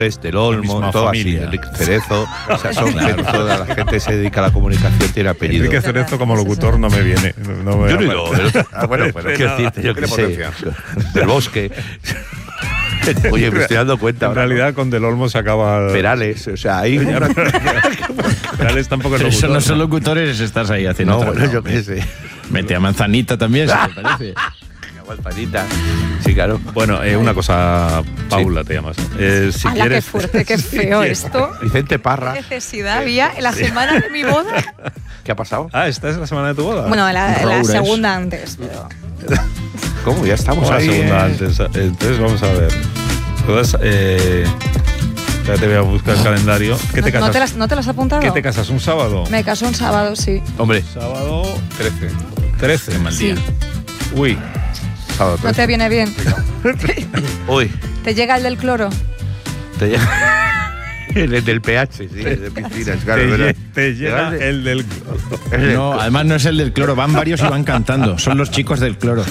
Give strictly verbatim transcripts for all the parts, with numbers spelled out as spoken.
del Olmo, todo familia. Así, Enrique Cerezo, o sea, son claro. Toda la gente se dedica a la comunicación, tiene apellido. Enrique Cerezo como locutor no me viene. No me yo no digo, pero, ah, bueno, pero quiero decirte, yo qué sé, del Bosque. Oye, me estoy dando cuenta. En ahora, realidad, ¿no? Con Del Olmo se acaba. Perales, o sea, ahí. Perales tampoco es locutor. Eso no son ¿no? locutores, estás ahí haciendo. No, bueno, no, yo qué sé. Mete a Manzanita también, si te parece. Manzanita. Sí, claro. Bueno, eh, una cosa, Paula, sí. Te llamas. Eh, si ¡Hala, quieres... qué fuerte, qué feo esto! Vicente Parra. ¿Qué necesidad había en la semana de mi boda? ¿Qué ha pasado? Ah, ¿esta es la semana de tu boda? Bueno, la, la segunda antes. Pero... ¿Cómo? Ya estamos ahí. La segunda eh? antes. Entonces, vamos a ver. Todas, eh... Ya te voy a buscar el calendario. ¿Qué te no, casas? ¿No te, las, ¿No te las has apuntado? ¿Qué te casas? ¿Un sábado? Me caso un sábado, sí. Hombre. Sábado trece. trece, mal día. Sí. Uy. Sábado trece. ¿No te viene bien? Uy. ¿Te llega el del cloro? Te llega... El del pH, sí, de piscinas, claro. Te, ¿verdad? te llega el, el del cloro. No, además no es el del cloro, van varios y van cantando. Son los chicos del cloro.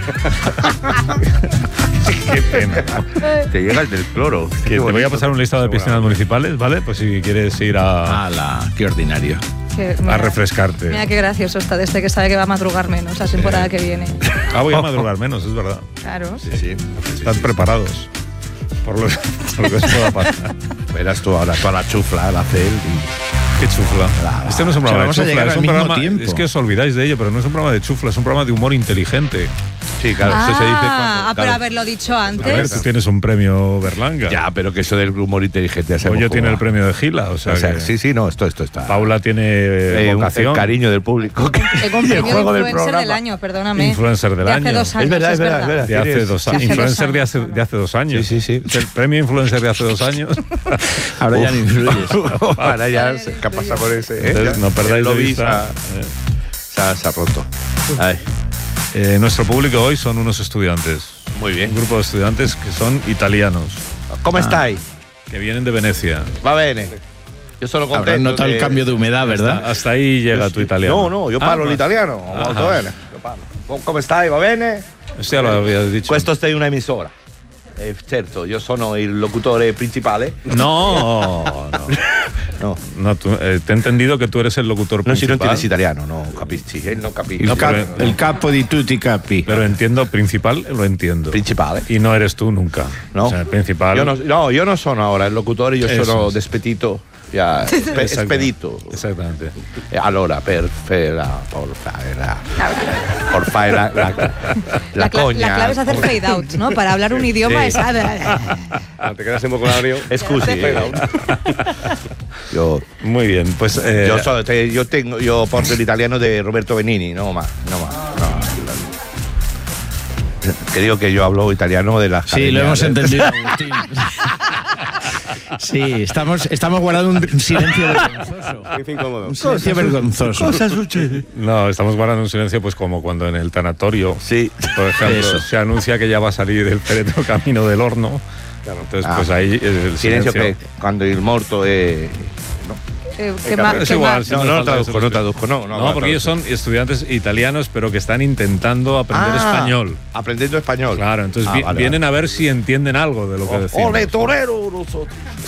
Qué pena. Te llega el del cloro. Que te voy a pasar un listado de piscinas municipales, ¿vale? Pues si quieres ir a... ¡Hala! ¡Qué ordinario! Que, mira, a refrescarte. Mira qué gracioso está de este que sabe que va a madrugar menos la temporada eh. que viene. Ah, voy a madrugar menos, es verdad. Claro. Sí, sí. Están sí, preparados. Por lo, por lo que se pueda pasar. Verás tú ahora toda la chufla, la cel y... ¿Qué chufla? La, este no es un programa o sea, de chufla, es un programa... Tiempo. Es que os olvidáis de ello, pero no es un programa de chufla, es un programa de humor inteligente. Sí, claro, ah, eso se dice cuando... Ah, claro. pero haberlo dicho antes. A ver, tú tienes un premio Berlanga. Ya, pero que eso del humor inteligente... Oye, tiene el premio de Gila, o sea, o sea que... Sí, sí, no, esto, esto está... Paula tiene eh, vocación. El cariño del público. Tengo un premio de influencer del, del año, perdóname. Influencer del de año. Hace dos años, es verdad, es verdad. Es verdad. De hace dos años. Influencer de hace, de hace dos años. Sí, sí, sí. El premio influencer de hace dos años. Ahora ya no influyes. Ahora ya se pasa por ese. ¿eh? Entonces, no perdáis de vista. Eh. Se, ha, se ha roto. Ay. Eh, nuestro público hoy son unos estudiantes. Muy bien. Un grupo de estudiantes que son italianos. ¿Cómo ah, estáis? Que vienen de Venecia. Va bene. Yo solo contento. Habrás notado de... el cambio de humedad, ¿verdad? Hasta, hasta ahí llega tu italiano. No, no, yo parlo ah, l'italiano. Molto bene. ¿Cómo estáis? Va bene? Esto ya lo habías dicho. Questo è una emisora. Eh, certo, io sono il locutore principale. No, no. no. no tú, eh, te he entendido que tú eres el locutor no, principal. No, si no entiendes italiano, no capisci. Él no capisce. Il, cap, il capo di tutti capi. Pero entiendo, principal, lo entiendo. Principale. Y no eres tú nunca. No. O sea, el principal. Io no, no, io non sono ora il locutore, io Eso sono es. despedito. Ya, espe, expedito. Exactamente. Allora, per la, por fare la, por fare la, la, la, la, coña. La clave es hacer fade out, ¿no? Para hablar un idioma sí. es... Ah, te quedas en vocabulario. Scusi. Eh. Yo, muy bien, pues... Eh, yo, so, te, yo, tengo, yo porto el italiano de Roberto Benigni, no más, no más, no. Te digo que yo hablo italiano de las... Sí, lo hemos de... entendido, Agustín. Sí, estamos, estamos guardando un silencio vergonzoso. Un silencio vergonzoso. Cosa sucede? No, estamos guardando un silencio pues como cuando en el tanatorio, sí. por ejemplo, Eso. se anuncia que ya va a salir el féretro camino del horno. Claro, entonces ah, pues ahí el silencio. silencio Que cuando el morto es... Eh, ¿qué más, es qué igual, más? si no, no, no traduzco, no traduzco, no. No, no porque ellos son estudiantes italianos, pero que están intentando aprender ah, español. Aprendiendo español. Claro, entonces ah, vi, vale, vienen vale. a ver si entienden algo de lo que oh, decimos. ¡Ole, torero! Nosotros.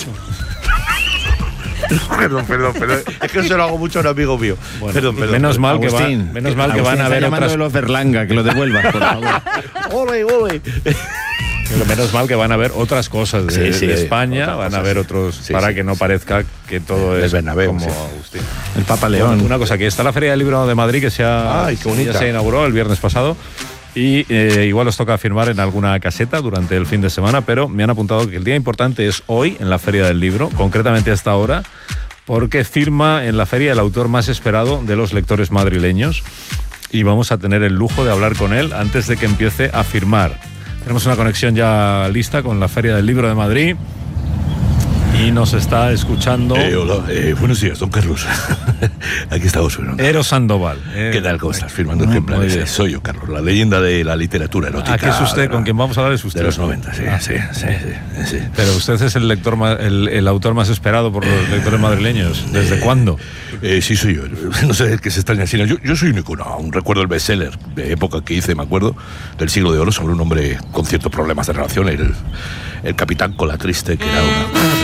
Perdón, perdón, perdón. Es que se lo hago mucho a un amigo mío. Bueno, perdón, perdón. Menos mal que, Agustín, va, menos mal que Agustín van a ver otras... de los Berlanga, que lo devuelvas, por favor. ¡Ole, ole! Menos mal que van a ver otras cosas de, sí, sí, de España, van a ver sí. otros, sí, para sí. que no parezca que todo es Bernabéu, como sí. Agustín. El Papa León. Bueno, una cosa, que está la Feria del Libro de Madrid, que se ha, Ay, qué ya se inauguró el viernes pasado, y eh, igual os toca firmar en alguna caseta durante el fin de semana, pero me han apuntado que el día importante es hoy, en la Feria del Libro, concretamente a esta hora, porque firma en la feria el autor más esperado de los lectores madrileños, y vamos a tener el lujo de hablar con él antes de que empiece a firmar. Tenemos una conexión ya lista con la Feria del Libro de Madrid y nos está escuchando... Eh, hola, eh, buenos días, don Carlos. Aquí estamos. Bueno. Eros Sandoval. Eh, ¿Qué tal? ¿Cómo estás? Firmando ejemplares. Eh, soy yo, Carlos, la leyenda de la literatura erótica. ¿A qué es usted? ¿Con quién vamos a hablar? Es usted. De los noventa, sí, ah, sí, sí, sí, sí. Pero usted es el lector, el, el autor más esperado por los lectores madrileños. ¿Desde eh, cuándo? Eh, sí, soy yo. No sé qué se extraña así. Yo, yo soy un icono, aún recuerdo el bestseller de época que hice, me acuerdo, del Siglo de Oro, sobre un hombre con ciertos problemas de relación, el, el capitán Cola Triste, que era una...